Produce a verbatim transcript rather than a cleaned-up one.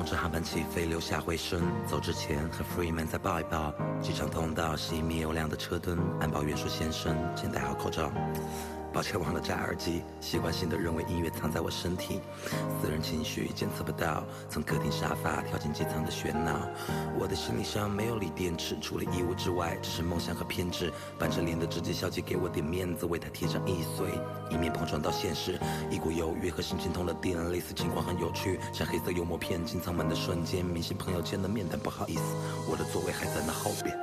望着航班起飞留下回声。走之前和 Freeman 再抱一抱。机场通道熄灭幽亮的车灯，安保员说：“先生，请戴好口罩。”抱歉忘了摘耳机，习惯性的认为音乐藏在我身体，私人情绪检测不到，从客厅沙发跳进机舱的喧闹。我的行李箱没有锂电池，除了衣物之外，只是梦想和偏执。板着脸的直接小姐给我点面子，为她贴上易碎，以免碰撞到现实。一股犹豫和心情通了电，类似情况很有趣，像黑色幽默片进舱门的瞬间，明星朋友见了面，但不好意思，我的座位还在那后边。